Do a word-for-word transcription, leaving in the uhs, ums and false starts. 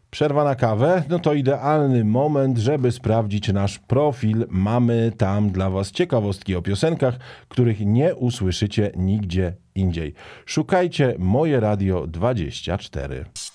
Przerwa na kawę, no to idealny moment, żeby sprawdzić nasz profil. Mamy tam dla Was ciekawostki o piosenkach, których nie usłyszycie nigdzie indziej. Szukajcie Moje Radio dwadzieścia cztery.